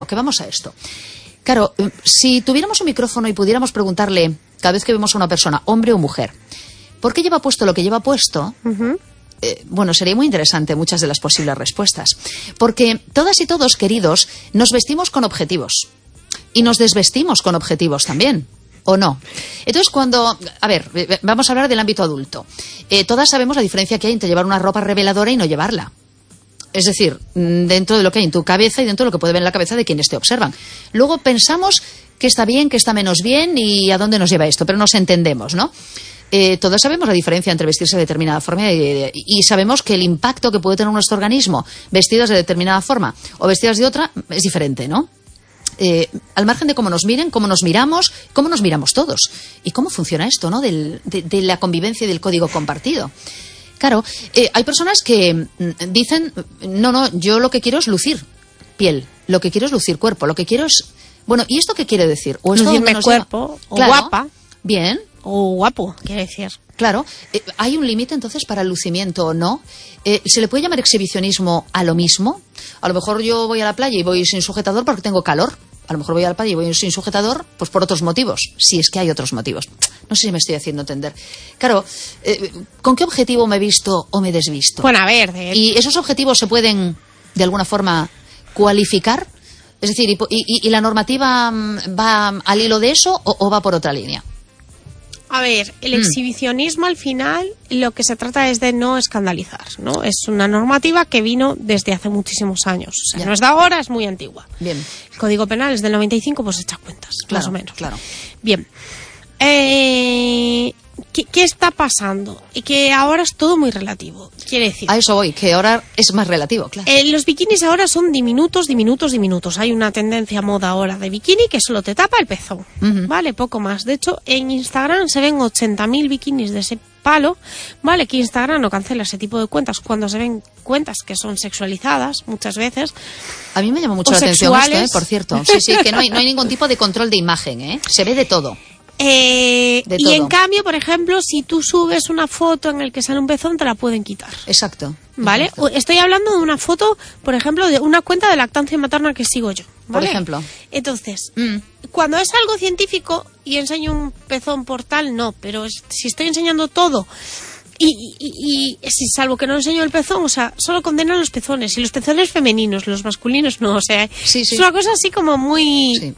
porque vamos a esto. Claro, si tuviéramos un micrófono y pudiéramos preguntarle, cada vez que vemos a una persona, hombre o mujer, ¿por qué lleva puesto lo que lleva puesto? Bueno, sería muy interesante muchas de las posibles respuestas. Porque todas y todos, queridos, nos vestimos con objetivos. Y nos desvestimos con objetivos también. ¿O no? Entonces, vamos a hablar del ámbito adulto. Todas sabemos la diferencia que hay entre llevar una ropa reveladora y no llevarla. Es decir, dentro de lo que hay en tu cabeza y dentro de lo que puede ver en la cabeza de quienes te observan. Luego pensamos que está bien, que está menos bien y a dónde nos lleva esto, pero nos entendemos, ¿no? Todos sabemos la diferencia entre vestirse de determinada forma y sabemos que el impacto que puede tener nuestro organismo vestidas de determinada forma o vestidas de otra es diferente, ¿no? Al margen de cómo nos miren, cómo nos miramos todos. Y cómo funciona esto, ¿no? De la convivencia y del código compartido. Claro, hay personas que dicen, no, yo lo que quiero es lucir piel, lo que quiero es lucir cuerpo, lo que quiero es... Bueno, ¿y esto qué quiere decir? ¿O lucirme cuerpo, o claro, guapa. Bien. O guapo, quiere decir. Claro, ¿hay un límite entonces para el lucimiento o no? ¿Se le puede llamar exhibicionismo a lo mismo? A lo mejor yo voy a la playa y voy sin sujetador porque tengo calor. A lo mejor voy a la playa y voy sin sujetador pues por otros motivos, si es que hay otros motivos. No sé si me estoy haciendo entender. Claro, ¿con qué objetivo me he visto o me he desvisto? Bueno, a ver... ¿Y esos objetivos se pueden, de alguna forma, cualificar? Es decir, ¿y la normativa va al hilo de eso o va por otra línea? A ver, el exhibicionismo al final lo que se trata es de no escandalizar, ¿no? Es una normativa que vino desde hace muchísimos años. O sea, no es de ahora, es muy antigua. Bien. El Código Penal es del 95, pues echa cuentas, claro, más o menos. Claro. Bien. ¿Qué está pasando? Y que ahora es todo muy relativo. Quiere decir... A eso voy, que ahora es más relativo, claro. Los bikinis ahora son diminutos. Hay una tendencia moda ahora de bikini que solo te tapa el pezón. ¿Vale? Poco más. De hecho, en Instagram se ven 80.000 bikinis de ese palo. ¿Vale? Que Instagram no cancela ese tipo de cuentas cuando se ven cuentas que son sexualizadas muchas veces. A mí me llama mucho la atención esto, por cierto. Sí, que no hay ningún tipo de control de imagen, ¿eh? Se ve de todo. Y en cambio, por ejemplo, si tú subes una foto en la que sale un pezón, te la pueden quitar. Exacto. ¿Vale? Exacto. Estoy hablando de una foto, por ejemplo, de una cuenta de lactancia materna que sigo yo, ¿vale? Por ejemplo. Entonces, cuando es algo científico y enseño un pezón por tal, no. Pero si estoy enseñando todo y si salvo que no enseño el pezón, o sea, solo condenan los pezones. Y los pezones femeninos, los masculinos no. O sea, sí. Es una cosa así como muy... Sí.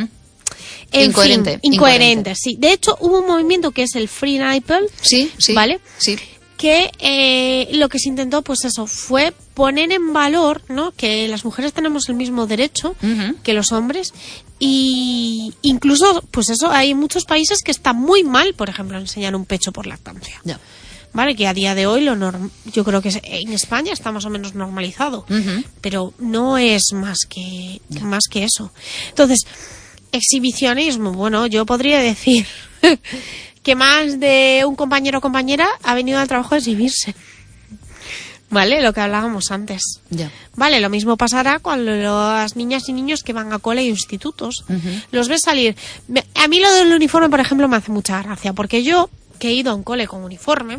Incoherente, sí. De hecho, hubo un movimiento que es el Free Nipple, sí, ¿vale? Sí. Que lo que se intentó, pues eso, fue poner en valor, ¿no? Que las mujeres tenemos el mismo derecho que los hombres y incluso, pues eso, hay muchos países que está muy mal, por ejemplo, enseñar un pecho por lactancia. Yeah. Vale, que a día de hoy yo creo que en España está más o menos normalizado, pero no es más que eso. Entonces, exhibicionismo, bueno, yo podría decir que más de un compañero o compañera ha venido al trabajo a exhibirse. ¿Vale? Lo que hablábamos antes. Ya. Vale, lo mismo pasará con las niñas y niños que van a cole e institutos. Los ves salir. A mí lo del uniforme, por ejemplo, me hace mucha gracia, porque yo, que he ido a un cole con uniforme,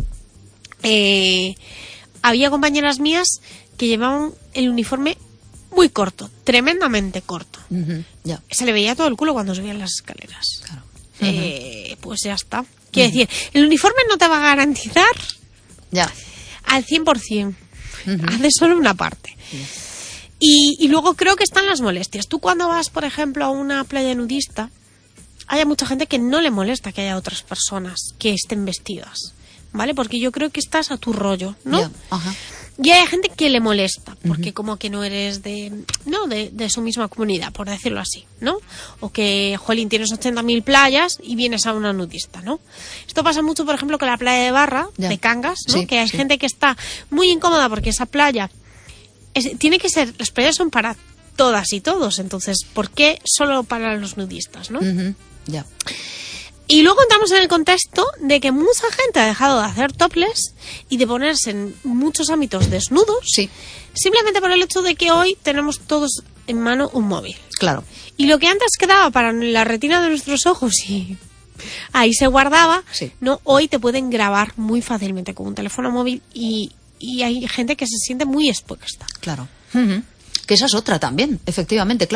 había compañeras mías que llevaban el uniforme muy corto, tremendamente corto. Ya. Se le veía todo el culo cuando subían las escaleras. Claro. Pues ya está. Quiere decir, el uniforme no te va a garantizar al 100%. Hace solo una parte. Y luego creo que están las molestias. Tú cuando vas, por ejemplo, a una playa nudista, hay mucha gente que no le molesta que haya otras personas que estén vestidas, ¿vale? Porque yo creo que estás a tu rollo, ¿no? Yeah. Ajá. Y hay gente que le molesta, porque como que no eres de su misma comunidad, por decirlo así, ¿no? O que, jolín, tienes 80.000 playas y vienes a una nudista, ¿no? Esto pasa mucho, por ejemplo, con la playa de Barra, de Cangas, ¿no? Sí, que hay gente que está muy incómoda porque esa playa tiene que ser, las playas son para todas y todos, entonces, ¿por qué solo para los nudistas, no? Ya. Y luego entramos en el contexto de que mucha gente ha dejado de hacer topless y de ponerse en muchos ámbitos desnudos, simplemente por el hecho de que hoy tenemos todos en mano un móvil. Claro. Y lo que antes quedaba para la retina de nuestros ojos y ahí se guardaba, no, hoy te pueden grabar muy fácilmente con un teléfono móvil y hay gente que se siente muy expuesta. Claro. Que esa es otra también, efectivamente, claro.